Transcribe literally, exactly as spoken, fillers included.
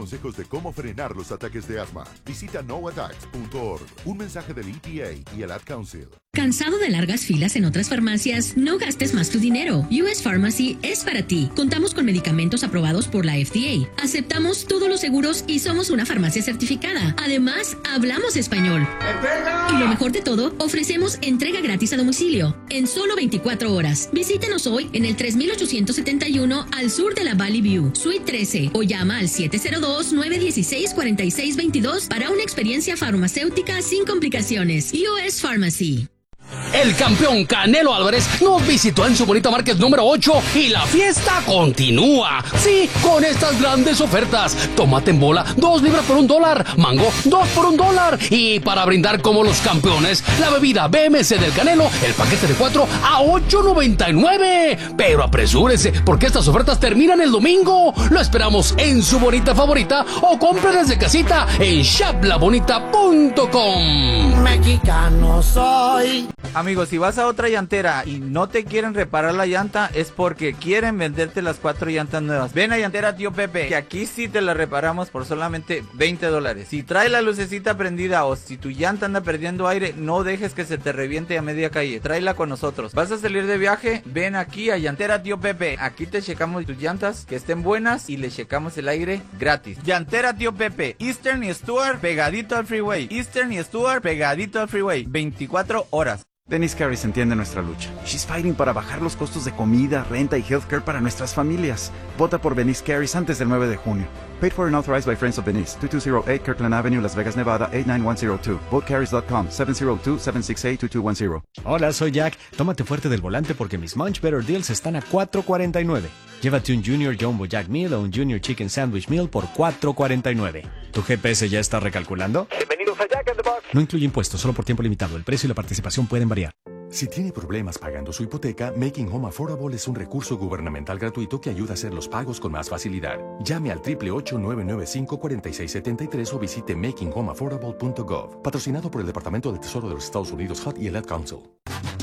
consejos de cómo frenar los ataques de asma. Visita no attacks punto org. Un mensaje del E P A y el Ad Council. ¿Cansado de largas filas en otras farmacias? No gastes más tu dinero. U S Pharmacy es para ti. Contamos con medicamentos aprobados por la F D A. Aceptamos todos los seguros y somos una farmacia certificada. Además, hablamos español. Y lo mejor de todo, ofrecemos entrega gratis a domicilio en solo veinticuatro horas. Visítenos hoy en el tres mil ochocientos setenta y uno al sur de la Valley View, Suite trece, o llama al siete cero dos, nueve uno seis, cuatro seis dos dos para una experiencia farmacéutica sin complicaciones. U S Pharmacy. El campeón Canelo Álvarez nos visitó en su bonita Márquez número ocho y la fiesta continúa. Sí, con estas grandes ofertas. Tomate en bola, dos libras por un dólar. Mango, dos por un dólar. Y para brindar como los campeones, la bebida B M C del Canelo, el paquete de cuatro a ocho noventa y nueve. Pero apresúrese, porque estas ofertas terminan el domingo. Lo esperamos en su bonita favorita o compre desde casita en shop la bonita punto com. Mexicano soy. Amigos, si vas a otra llantera y no te quieren reparar la llanta, es porque quieren venderte las cuatro llantas nuevas. Ven a Llantera Tío Pepe, que aquí sí te la reparamos por solamente veinte dólares. Si trae la lucecita prendida o si tu llanta anda perdiendo aire, no dejes que se te reviente a media calle. Tráela con nosotros. ¿Vas a salir de viaje? Ven aquí a Llantera Tío Pepe. Aquí te checamos tus llantas, que estén buenas, y le checamos el aire gratis. Llantera Tío Pepe, Eastern y Stuart, pegadito al freeway. Eastern y Stuart, pegadito al freeway. veinticuatro horas. Denise Carris entiende nuestra lucha. She's fighting para bajar los costos de comida, renta y healthcare para nuestras familias. Vota por Denise Carris antes del nueve de junio. Paid for and authorized by Friends of Denise. two two zero eight Kirkland Avenue, Las Vegas, Nevada, eight nine one zero two. vote carries dot com, seven zero two, seven six eight, two two one zero. Hola, soy Jack. Tómate fuerte del volante porque mis Munch Better Deals están a cuatro cuarenta y nueve. Llévate un Junior Jumbo Jack Meal o un Junior Chicken Sandwich Meal por cuatro cuarenta y nueve. ¿Tu G P S ya está recalculando? Bienvenidos a Jack in the Box. No incluye impuestos, solo por tiempo limitado. El precio y la participación pueden variar. Si tiene problemas pagando su hipoteca, Making Home Affordable es un recurso gubernamental gratuito que ayuda a hacer los pagos con más facilidad. Llame al ocho ocho ocho, nueve nueve cinco, cuatro seis siete tres o visite making home affordable punto gov. Patrocinado por el Departamento del Tesoro de los Estados Unidos, H U D y el Ad Council.